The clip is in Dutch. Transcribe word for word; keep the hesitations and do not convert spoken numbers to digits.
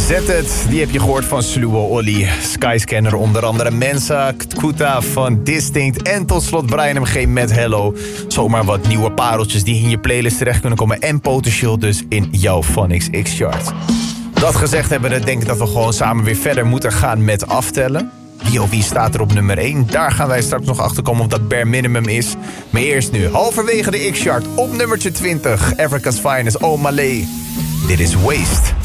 Zet het, die heb je gehoord van Sluwe Olly. Skyscanner onder andere, Mensa, Kuta van Distinct en tot slot Brian M G met Hello. Zomaar wat nieuwe pareltjes die in je playlist terecht kunnen komen en potentieel dus in jouw Phonics X-chart. Dat gezegd hebben, dan denk ik dat we gewoon samen weer verder moeten gaan met aftellen. Wie of wie staat er op nummer één? Daar gaan wij straks nog achter komen of dat bare minimum is. Maar eerst nu, halverwege de X-chart op nummertje twintig. Africa's Finest, Oh Malay. Dit is Waste.